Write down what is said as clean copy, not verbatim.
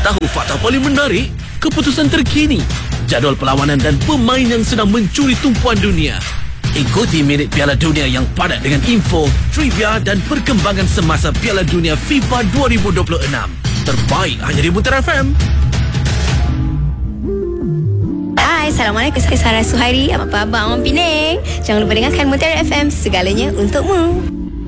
tahu fakta paling menarik, keputusan terkini, jadual perlawanan dan pemain yang sedang mencuri tumpuan dunia. Ikuti minit Piala Dunia yang padat dengan info, trivia dan perkembangan semasa Piala Dunia FIFA 2026. Terbaik hanya di Mutar FM. Hai, Assalamualaikum. Saya Sarah Suhairi. Apa khabar Abang Penang? Jangan lupa dengarkan Mutar FM, segalanya untukmu.